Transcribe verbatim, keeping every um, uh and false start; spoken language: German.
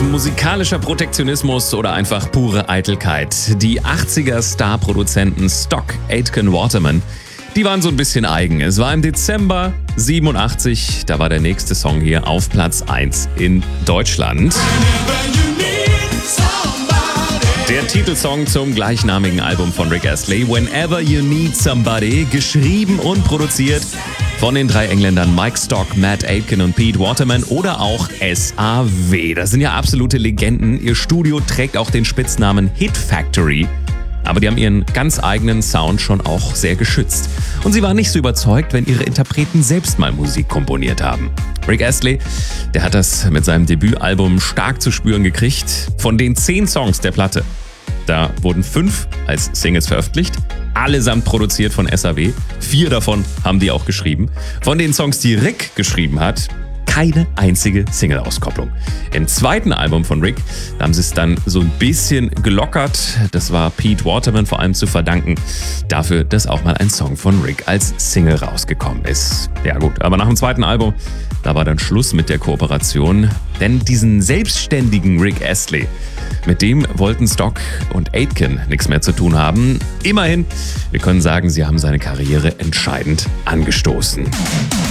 musikalischer Protektionismus oder einfach pure Eitelkeit? Die achtziger-Star-Produzenten Stock Aitken Waterman, die waren so ein bisschen eigen. Es war im Dezember siebenundachtzig, da war der nächste Song hier auf Platz eins in Deutschland. Der Titelsong zum gleichnamigen Album von Rick Astley, Whenever You Need Somebody, geschrieben und produziert von den drei Engländern Mike Stock, Matt Aitken und Pete Waterman oder auch S A W. Das sind ja absolute Legenden. Ihr Studio trägt auch den Spitznamen Hit Factory. Aber die haben ihren ganz eigenen Sound schon auch sehr geschützt. Und sie waren nicht so überzeugt, wenn ihre Interpreten selbst mal Musik komponiert haben. Rick Astley, der hat das mit seinem Debütalbum stark zu spüren gekriegt. Von den zehn Songs der Platte, da wurden fünf als Singles veröffentlicht, allesamt produziert von S A W. Vier davon haben die auch geschrieben. Von den Songs, die Rick geschrieben hat, keine einzige Single-Auskopplung. Im zweiten Album von Rick, da haben sie es dann so ein bisschen gelockert. Das war Pete Waterman vor allem zu verdanken, dafür, dass auch mal ein Song von Rick als Single rausgekommen ist. Ja gut, aber nach dem zweiten Album, da war dann Schluss mit der Kooperation. Denn diesen selbstständigen Rick Astley, mit dem wollten Stock und Aitken nichts mehr zu tun haben. Immerhin, wir können sagen, sie haben seine Karriere entscheidend angestoßen.